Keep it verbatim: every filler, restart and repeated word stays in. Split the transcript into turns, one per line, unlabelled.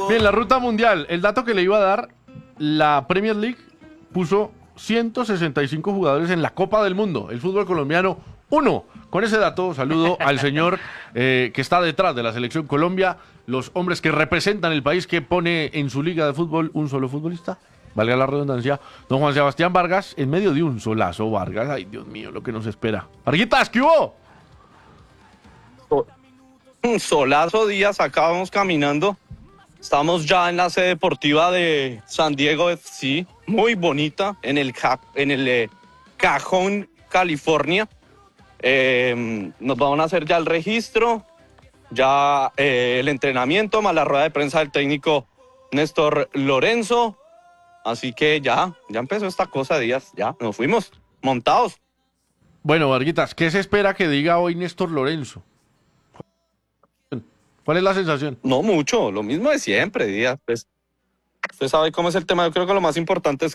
Bien, la ruta mundial. El dato que le iba a dar, la Premier League puso ciento sesenta y cinco jugadores en la Copa del Mundo. El fútbol colombiano, uno. Con ese dato, saludo al señor eh, que está detrás de la selección Colombia, los hombres que representan el país, que pone en su liga de fútbol un solo futbolista. Valga la redundancia, don Juan Sebastián Vargas, en medio de un solazo, Vargas. Ay, Dios mío, lo que nos espera. Varguitas, ¿qué hubo?
Un solazo, Díaz, acá vamos caminando. Estamos ya en la sede deportiva de San Diego F C, muy bonita, en el, ca- en el eh, Cajón, California. Eh, nos van a hacer ya el registro, ya eh, el entrenamiento, más la rueda de prensa del técnico Néstor Lorenzo. Así que ya, ya empezó esta cosa, Díaz, ya, nos fuimos, montados.
Bueno, Varguitas, ¿qué se espera que diga hoy Néstor Lorenzo? ¿Cuál es la sensación?
No mucho, lo mismo de siempre, Díaz. Pues, usted sabe cómo es el tema, yo creo que lo más importante es